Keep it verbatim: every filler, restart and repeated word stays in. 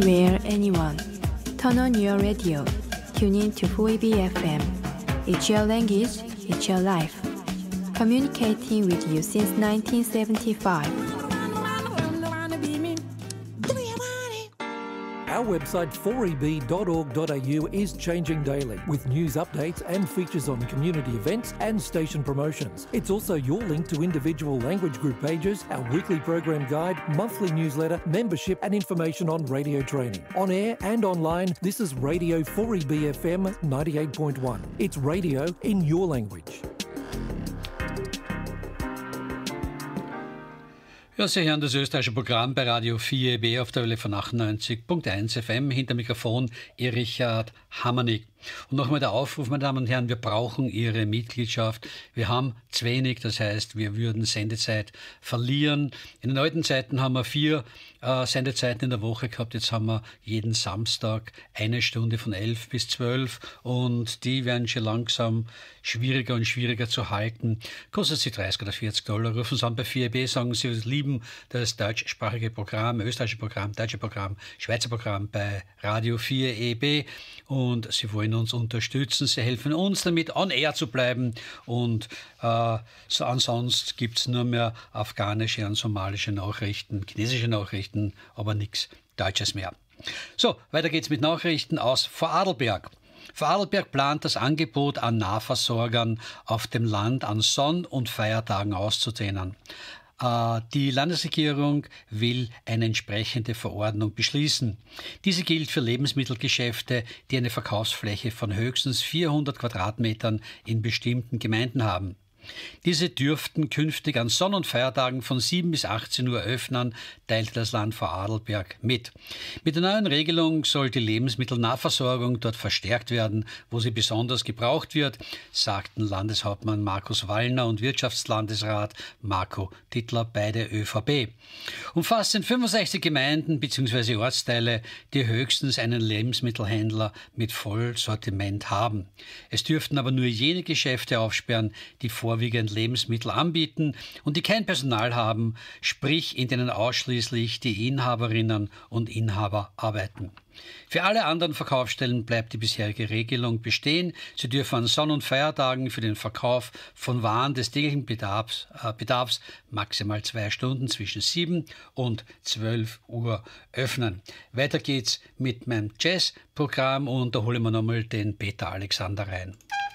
Where anyone. Turn on your radio. Tune in to four A B F M. It's your language, it's your life. Communicating with you since nineteen seventy-five. Our website four e b dot org dot a u is changing daily with news updates and features on community events and station promotions. It's also your link to individual language group pages, our weekly program guide, monthly newsletter, membership and information on radio training. On air and online, this is Radio four E B F M ninety-eight point one. It's radio in your language. Ja, Sie hören das österreichische Programm bei Radio vier E B auf der Welle von achtundneunzig Komma eins F M. Hinter Mikrofon ihr Richard Hammernick. Und nochmal der Aufruf, meine Damen und Herren, wir brauchen Ihre Mitgliedschaft. Wir haben zu wenig, das heißt, wir würden Sendezeit verlieren. In den alten Zeiten haben wir vier äh, Sendezeiten in der Woche gehabt. Jetzt haben wir jeden Samstag eine Stunde von elf bis zwölf und die werden schon langsam schwieriger und schwieriger zu halten. Kostet sie dreißig oder vierzig Dollar. Rufen Sie an bei vier E B, sagen Sie, Sie lieben das deutschsprachige Programm, österreichische Programm, deutsche Programm, Schweizer Programm bei Radio vier E B und Sie wollen uns unterstützen. Sie helfen uns damit, on air zu bleiben und äh, so ansonsten gibt es nur mehr afghanische und somalische Nachrichten, chinesische Nachrichten, aber nichts Deutsches mehr. So, weiter geht's mit Nachrichten aus Vorarlberg. Vorarlberg plant, das Angebot an Nahversorgern auf dem Land an Sonn- und Feiertagen auszudehnen. Die Landesregierung will eine entsprechende Verordnung beschließen. Diese gilt für Lebensmittelgeschäfte, die eine Verkaufsfläche von höchstens vierhundert Quadratmetern in bestimmten Gemeinden haben. Diese dürften künftig an Sonn- und Feiertagen von sieben bis achtzehn Uhr öffnen, teilte das Land Vorarlberg mit. Mit der neuen Regelung soll die Lebensmittelnahversorgung dort verstärkt werden, wo sie besonders gebraucht wird, sagten Landeshauptmann Markus Wallner und Wirtschaftslandesrat Marco Tittler bei der ÖVP. Umfasst sind fünfundsechzig Gemeinden bzw. Ortsteile, die höchstens einen Lebensmittelhändler mit Vollsortiment haben. Es dürften aber nur jene Geschäfte aufsperren, die vorwiegend Lebensmittel anbieten und die kein Personal haben, sprich in denen ausschließlich die Inhaberinnen und Inhaber arbeiten. Für alle anderen Verkaufsstellen bleibt die bisherige Regelung bestehen. Sie dürfen an Sonn- und Feiertagen für den Verkauf von Waren des täglichen Bedarfs, äh, Bedarfs maximal zwei Stunden zwischen sieben und zwölf Uhr öffnen. Weiter geht's mit meinem Jazz-Programm und da holen wir nochmal den Peter Alexander rein.